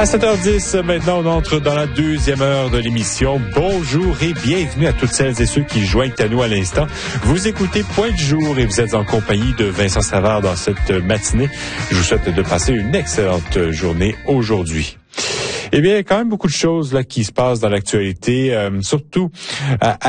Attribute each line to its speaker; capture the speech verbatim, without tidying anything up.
Speaker 1: À sept heures dix, maintenant, on entre dans la deuxième heure de l'émission. Bonjour et bienvenue à toutes celles et ceux qui joignent à nous à l'instant. Vous écoutez Point du jour et vous êtes en compagnie de Vincent Savard dans cette matinée. Je vous souhaite de passer une excellente journée aujourd'hui. Eh bien, il y a quand même beaucoup de choses là qui se passent dans l'actualité, euh, surtout à